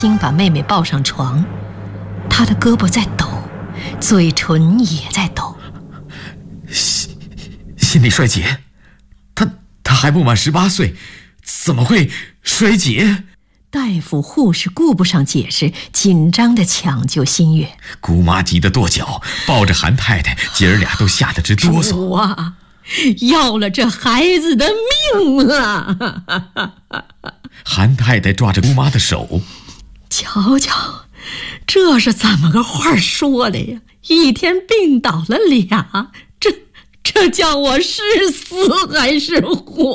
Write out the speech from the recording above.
心把妹妹抱上床，她的胳膊在抖，嘴唇也在抖。 心力衰竭，他还不满18岁，怎么会衰竭？ 大夫护士顾不上解释，紧张地抢救新月。 姑妈急得跺脚，抱着韩太太，姐儿俩都吓得直哆嗦。 主啊，要了这孩子的命了！ 韩太太抓着姑妈的手， 瞧瞧，这是怎么个话说的呀？一天病倒了俩，这叫我是死还是活？